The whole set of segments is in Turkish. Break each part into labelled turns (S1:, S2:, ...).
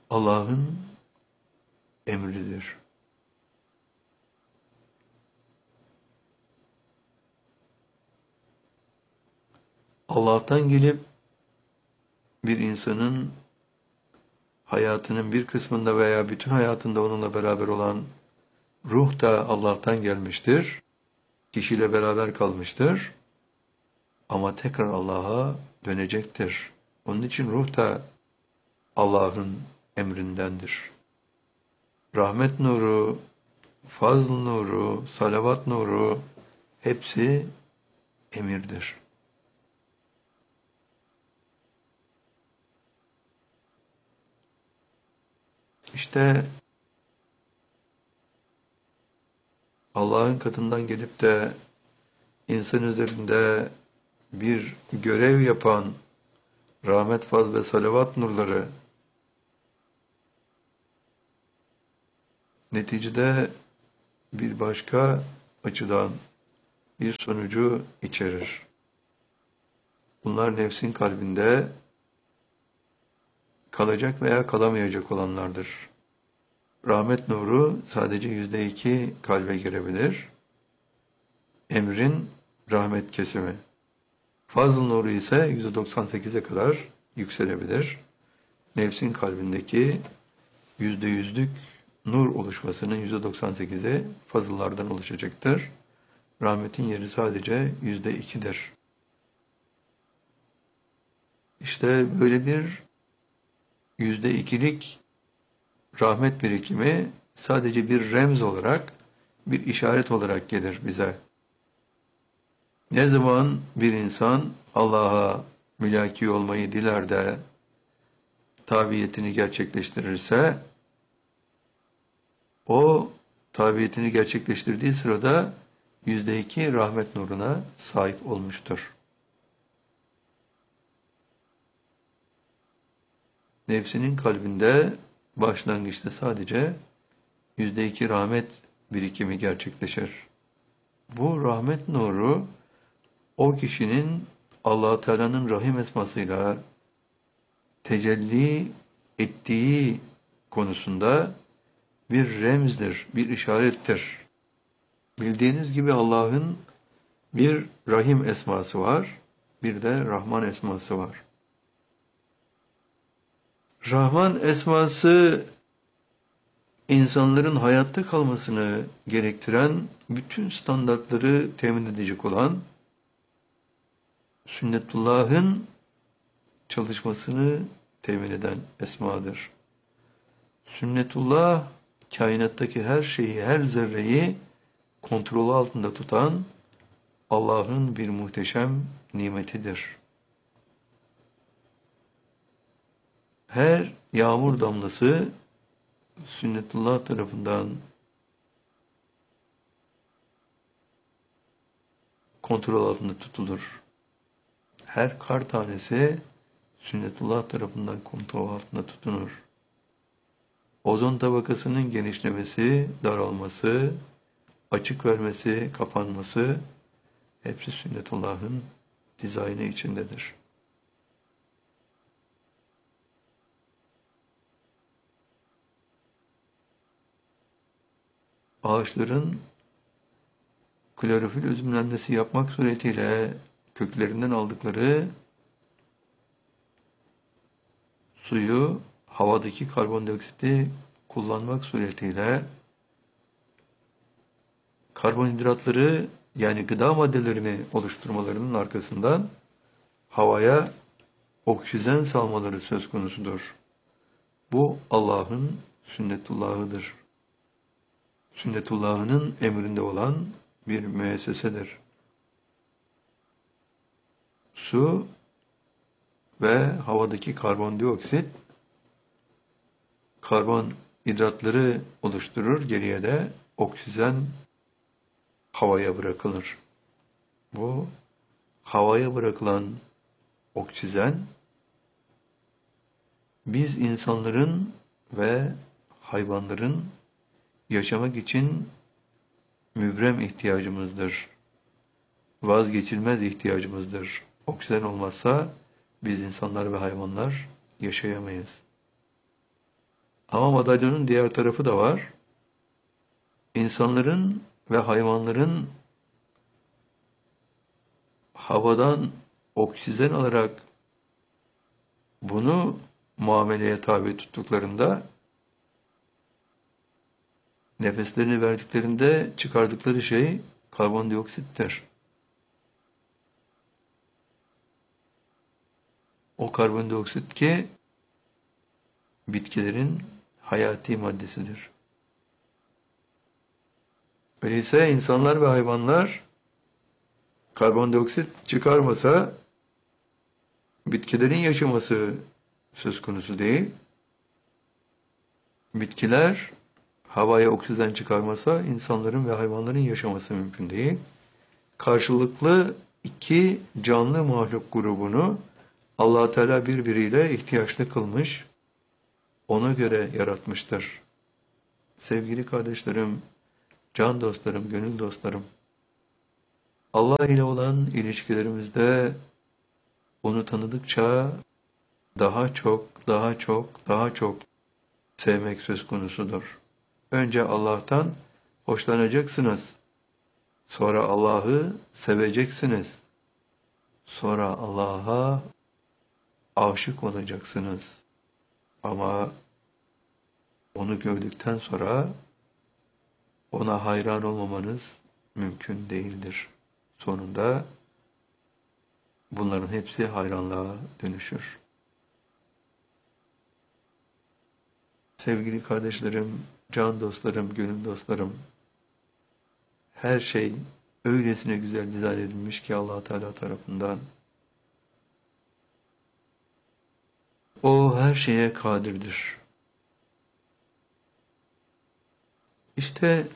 S1: Allah'ın emridir. Allah'tan gelip bir insanın hayatının bir kısmında veya bütün hayatında onunla beraber olan ruh da Allah'tan gelmiştir. Kişiyle beraber kalmıştır. Ama tekrar Allah'a dönecektir. Onun için ruh da Allah'ın emrindendir. Rahmet nuru, fazl nuru, salavat nuru hepsi emirdir. İşte Allah'ın katından gelip de insan üzerinde bir görev yapan rahmet, fazl ve salavat nurları neticede bir başka açıdan bir sonucu içerir. Bunlar nefsin kalbinde kalacak veya kalamayacak olanlardır. Rahmet nuru sadece %2 kalbe girebilir. Emrin rahmet kesimi. Fazl nuru ise %98'e kadar yükselebilir. Nefsin kalbindeki %100'lük nur oluşmasının %98'i fazıllardan oluşacaktır. Rahmetin yeri sadece %2'dir. İşte böyle bir %2'lik rahmet birikimi sadece bir remz olarak, bir işaret olarak gelir bize. Ne zaman bir insan Allah'a mülaki olmayı diler de tabiyetini gerçekleştirirse, o tabiyetini gerçekleştirdiği sırada %2 rahmet nuruna sahip olmuştur. Nefsinin kalbinde başlangıçta sadece %2 rahmet birikimi gerçekleşir. Bu rahmet nuru o kişinin Allah-u Teala'nın Rahim esmasıyla tecelli ettiği konusunda bir remzdir, bir işarettir. Bildiğiniz gibi Allah'ın bir Rahim esması var, bir de Rahman esması var. Rahman esması insanların hayatta kalmasını gerektiren bütün standartları temin edecek olan sünnetullah'ın çalışmasını temin eden esmadır. Sünnetullah kainattaki her şeyi, her zerreyi kontrolü altında tutan Allah'ın bir muhteşem nimetidir. Her yağmur damlası sünnetullah tarafından kontrol altında tutulur. Her kar tanesi sünnetullah tarafından kontrol altında tutunur. Ozon tabakasının genişlemesi, daralması, açık vermesi, kapanması hepsi sünnetullah'ın dizaynı içindedir. Ağaçların klorofil özümlenmesi yapmak suretiyle köklerinden aldıkları suyu havadaki karbondioksiti kullanmak suretiyle karbonhidratları yani gıda maddelerini oluşturmalarının arkasından havaya oksijen salmaları söz konusudur. Bu Allah'ın sünnetullahıdır. Sünnetullah'ın emrinde olan bir müessesedir. Su ve havadaki karbondioksit karbonhidratları oluşturur, geriye de oksijen havaya bırakılır. Bu havaya bırakılan oksijen biz insanların ve hayvanların yaşamak için mübrem ihtiyacımızdır. Vazgeçilmez ihtiyacımızdır. Oksijen olmazsa biz insanlar ve hayvanlar yaşayamayız. Ama madalyonun diğer tarafı da var. İnsanların ve hayvanların havadan oksijen alarak bunu muameleye tabi tuttuklarında, nefeslerini verdiklerinde çıkardıkları şey karbondioksittir. O karbondioksit ki bitkilerin hayati maddesidir. Öyleyse insanlar ve hayvanlar karbondioksit çıkarmasa bitkilerin yaşaması söz konusu değil. Bitkiler havaya oksijen çıkarmasa insanların ve hayvanların yaşaması mümkün değil. Karşılıklı iki canlı mahluk grubunu Allah Teala birbiriyle ihtiyaçlı kılmış, ona göre yaratmıştır. Sevgili kardeşlerim, can dostlarım, gönül dostlarım, Allah ile olan ilişkilerimizde onu tanıdıkça daha çok, daha çok, daha çok sevmek söz konusudur. Önce Allah'tan hoşlanacaksınız. Sonra Allah'ı seveceksiniz. Sonra Allah'a aşık olacaksınız. Ama onu gördükten sonra ona hayran olmamanız mümkün değildir. Sonunda bunların hepsi hayranlığa dönüşür. Sevgili kardeşlerim, can dostlarım, gönül dostlarım, her şey öylesine güzel dizayn edilmiş ki Allah Teala tarafından. O her şeye kadirdir. İşte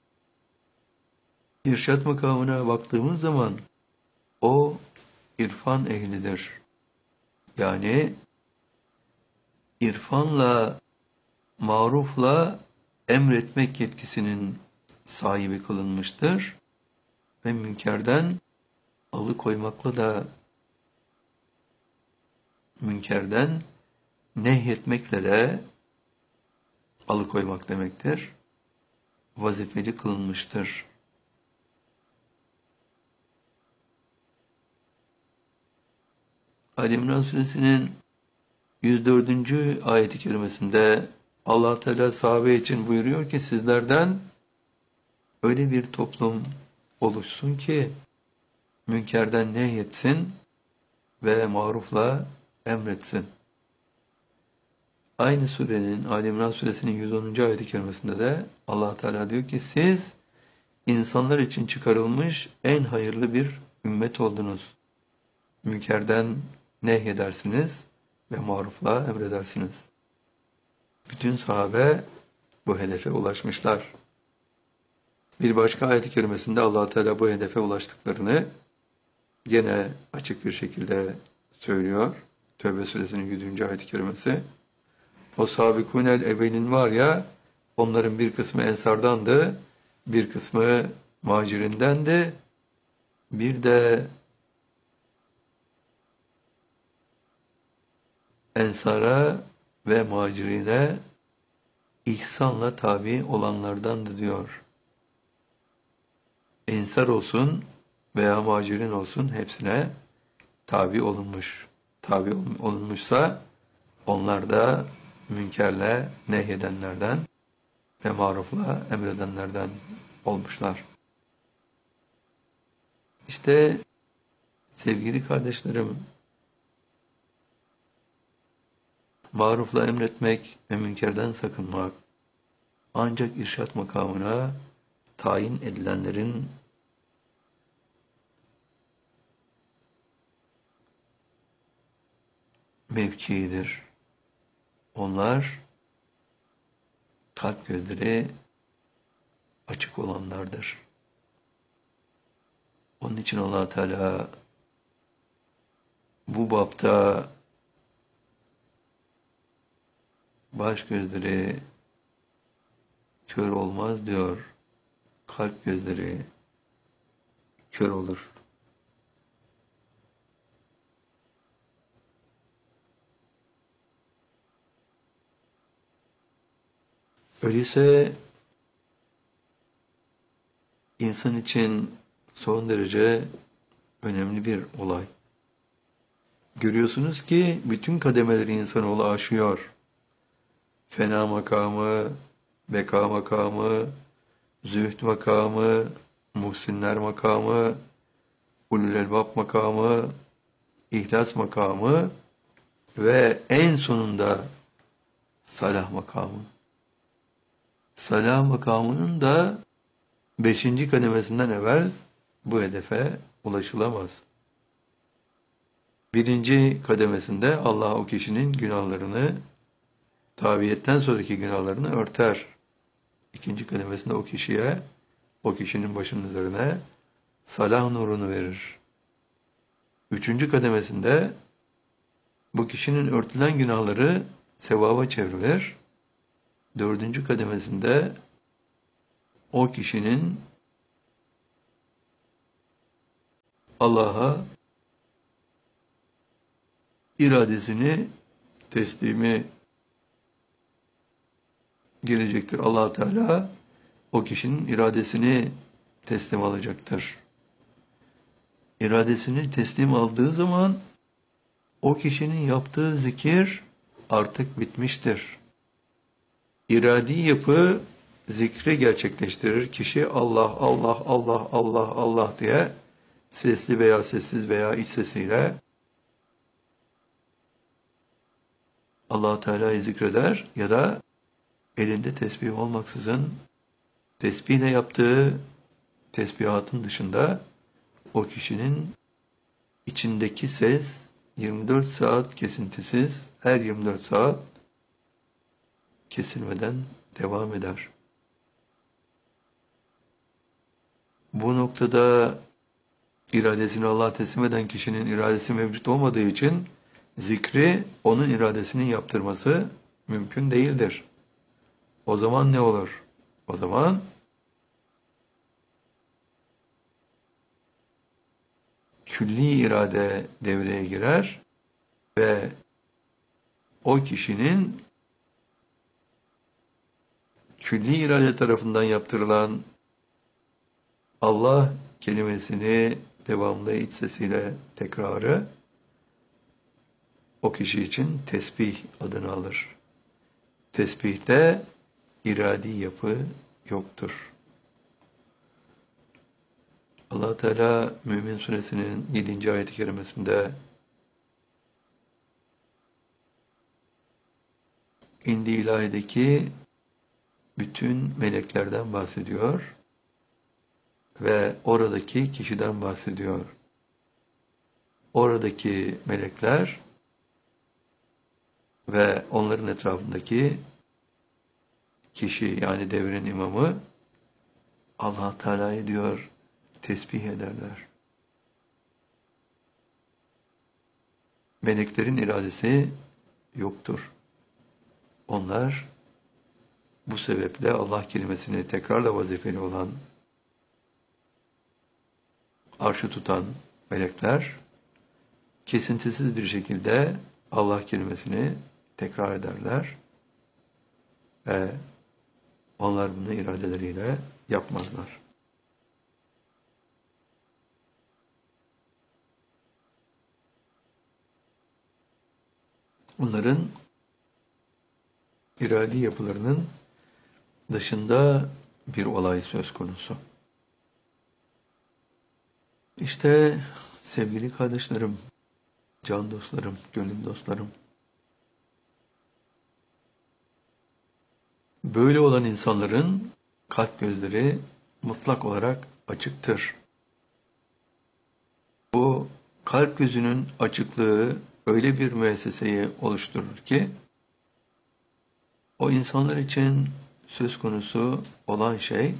S1: irşad makamına baktığımız zaman o irfan ehlidir. Yani irfanla, marufla emretmek yetkisinin sahibi kılınmıştır ve münkerden alıkoymakla da münkerden nehyetmekle de alıkoymak demektir. Vazifeli kılınmıştır. Ali İmran Suresinin 104. ayet-i kerimesinde Allah Teala sahabe için buyuruyor ki sizlerden öyle bir toplum oluşsun ki münkerden nehyetsin ve marufla emretsin. Aynı surenin, Ali İmran Suresinin 110. ayet-i kerimesinde de Allah Teala diyor ki siz insanlar için çıkarılmış en hayırlı bir ümmet oldunuz. Münkerden nehyedersiniz ve marufla emredersiniz. Bütün sahabe bu hedefe ulaşmışlar. Bir başka ayet-i kerimesinde Allah Teala bu hedefe ulaştıklarını gene açık bir şekilde söylüyor. Tevbe suresinin 100. ayet-i kerimesi. O sabikûnel evvelin var ya, onların bir kısmı ensardandı, bir kısmı muhacirindendi, bir de ensara ve muhacirine ihsanla tabi olanlardandı diyor. Ensar olsun veya muhacirin olsun hepsine tabi olunmuş. Tabi olunmuşsa onlar da münkerle nehyedenlerden ve marufla emredenlerden olmuşlar. İşte sevgili kardeşlerim, marufla emretmek ve münkerden sakınmak ancak irşad makamına tayin edilenlerin mevkiidir. Onlar kalp gözleri açık olanlardır. Onun için Allah Teala bu bapta baş gözleri kör olmaz diyor. Kalp gözleri kör olur. Öyleyse insan için son derece önemli bir olay. Görüyorsunuz ki bütün kademeleri insanoğlu aşıyor. Fena makamı, beka makamı, zühd makamı, muhsinler makamı, ulul elbab makamı, ihlas makamı ve en sonunda salah makamı. Salah makamının da 5. kademesinden evvel bu hedefe ulaşılamaz. 1. kademesinde Allah o kişinin günahlarını, tabiyetten sonraki günahlarını örter. 2. kademesinde o kişiye, o kişinin başının üzerine salah nurunu verir. 3. kademesinde bu kişinin örtülen günahları sevaba çevrilir. 4. kademesinde o kişinin Allah'a iradesini teslimi gelecektir. Allah Teala o kişinin iradesini teslim alacaktır. İradesini teslim aldığı zaman o kişinin yaptığı zikir artık bitmiştir. İradi yapı zikri gerçekleştirir. Kişi Allah, Allah, Allah, Allah, Allah diye sesli veya sessiz veya iç sesiyle Allah Teala'yı zikreder ya da elinde tesbih olmaksızın tesbihle yaptığı tesbihatın dışında o kişinin içindeki ses 24 saat kesintisiz, her 24 saat kesilmeden devam eder. Bu noktada iradesini Allah'a teslim eden kişinin iradesi mevcut olmadığı için zikri onun iradesinin yaptırması mümkün değildir. O zaman ne olur? O zaman külli irade devreye girer ve o kişinin külli irade tarafından yaptırılan Allah kelimesini devamlı iç sesiyle tekrarı o kişi için tesbih adını alır. Tesbihte iradi yapı yoktur. Allah Teala Mümin Suresinin 7. ayet-i kerimesinde İndi ilahideki bütün meleklerden bahsediyor ve oradaki kişiden bahsediyor. Oradaki melekler ve onların etrafındaki kişi yani devrin imamı Allah Teala'yı diyor tesbih ederler. Meleklerin iradesi yoktur. Onlar bu sebeple Allah kelimesini tekrarla vazifeli olan arşı tutan melekler kesintisiz bir şekilde Allah kelimesini tekrar ederler ve onlar bunu iradeleriyle yapmazlar. Bunların iradi yapılarının dışında bir olay söz konusu. İşte sevgili kardeşlerim, can dostlarım, gönül dostlarım, böyle olan insanların kalp gözleri mutlak olarak açıktır. Bu kalp gözünün açıklığı öyle bir müesseseyi oluşturur ki, o insanlar için söz konusu olan şey,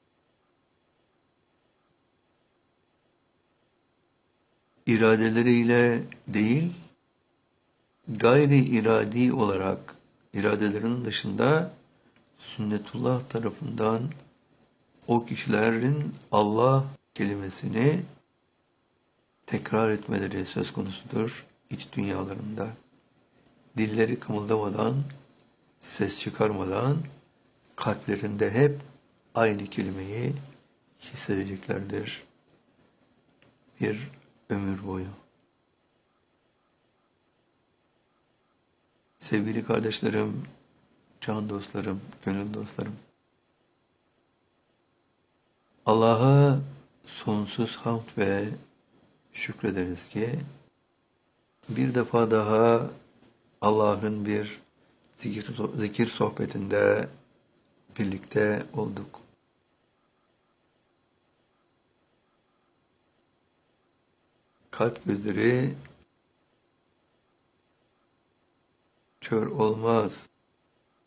S1: iradeleriyle değil, gayri iradi olarak iradelerinin dışında sünnetullah tarafından o kişilerin Allah kelimesini tekrar etmeleri söz konusudur iç dünyalarında. Dilleri kımıldamadan, ses çıkarmadan kalplerinde hep aynı kelimeyi hissedeceklerdir bir ömür boyu. Sevgili kardeşlerim, can dostlarım, gönül dostlarım, Allah'a sonsuz hamd ve şükrederiz ki bir defa daha Allah'ın bir zikir sohbetinde birlikte olduk. Kalp gözleri kör olmaz.